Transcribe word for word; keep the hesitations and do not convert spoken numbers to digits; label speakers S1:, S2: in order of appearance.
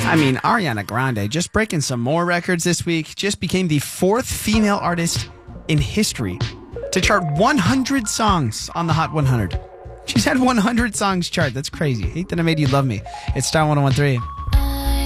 S1: I mean, Ariana Grande just breaking some more records this week, just became the fourth female artist in history to chart one hundred songs on the Hot one hundred. She's had one hundred songs chart. That's crazy. Hate that I made you love me. It's Star one oh one three.